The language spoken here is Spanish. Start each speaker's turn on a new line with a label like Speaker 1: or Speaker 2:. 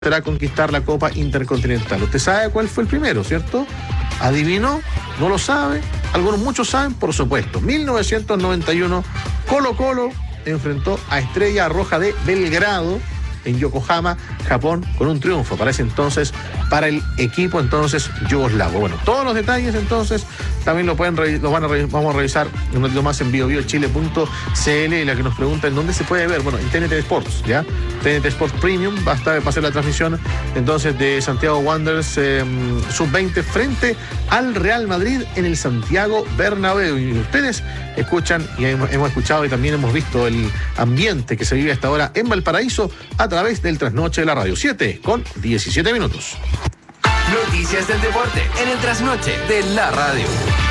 Speaker 1: será conquistar la Copa Intercontinental. Usted sabe cuál fue el primero, ¿cierto? ¿Adivinó? ¿No lo sabe? Muchos saben, por supuesto. 1991, Colo-Colo enfrentó a Estrella Roja de Belgrado en Yokohama, Japón, con un triunfo para ese entonces, para el equipo entonces yugoslavo. Bueno, todos los detalles entonces también vamos a revisar un ratito más en biobiochile.cl, y la que nos pregunta en dónde se puede ver, bueno, en TNT Sports, ¿ya? TNT Sports Premium, va a ser la transmisión entonces de Santiago Wanderers sub-20 frente al Real Madrid en el Santiago Bernabéu. Y ustedes escuchan y hemos escuchado y también hemos visto el ambiente que se vive hasta ahora en Valparaíso a través del Trasnoche de la Radio. 7:17.
Speaker 2: Noticias del deporte en el Trasnoche de la Radio.